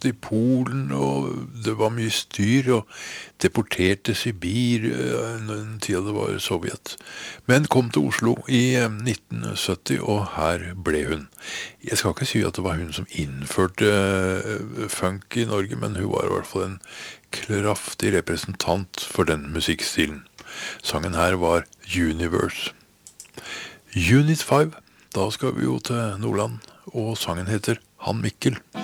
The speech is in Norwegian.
i Polen, og det var mye styr, og deportert til Sibir den tiden det var Sovjet. Men kom til Oslo i 1970, og her ble hun. Jeg skal ikke si at det var hun som innførte funk i Norge, men hun var i hvert fall en kraftig representant for den musikkstilen. Sangen her var Universe. Unit 5, da skal vi jo til Nordland, og sangen heter Han Mikkel.